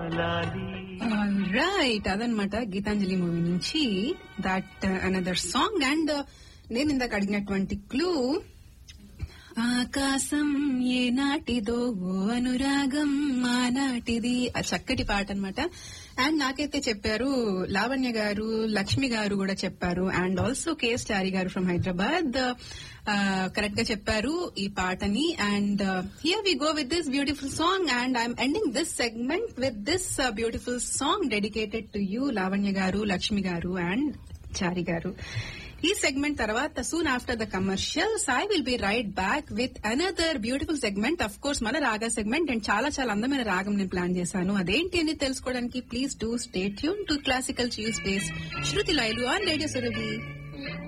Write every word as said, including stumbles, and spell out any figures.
Right, అదనమాట Gitanjali movie నుంచి that another song. And నేను ఇందాక అడిగినటువంటి క్లూ ఆకాశం ఏ నాటిదో అనురాగం మా నాటిది, ఆ చక్కటి పాట అనమాట. అండ్ నాకైతే చెప్పారు లావణ్య గారు, లక్ష్మి గారు కూడా చెప్పారు, అండ్ ఆల్సో కేఎస్ చారి గారు ఫ్రమ్ హైదరాబాద్ కరెక్ట్ గా చెప్పారు ఈ పాటని. And here we go with this beautiful song, and I'm ending this segment with this beautiful song dedicated to you Lavanya గారు, లక్ష్మి గారు అండ్ చారి గారు. ఈ సెగ్మెంట్ తర్వాత soon after the commercials I will be right back with another beautiful segment, of course మన రాగా segment. And చాలా చాలా అందమైన రాగం నేను ప్లాన్ చేశాను. అదేంటి అని తెలుసుకోవడానికి please do stay tune to classical Tuesdays Shruti లైలు on radio Surabhi.